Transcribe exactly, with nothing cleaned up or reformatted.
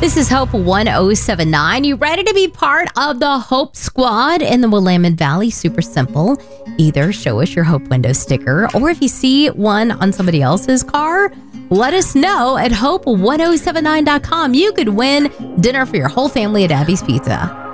This is Hope one oh seven nine. You ready to be part of the Hope Squad in the Willamette Valley? Super simple. Either show us your Hope window sticker, or if you see one on somebody else's car, let us know at hope one oh seven nine dot com. You could win dinner for your whole family at Abby's Pizza.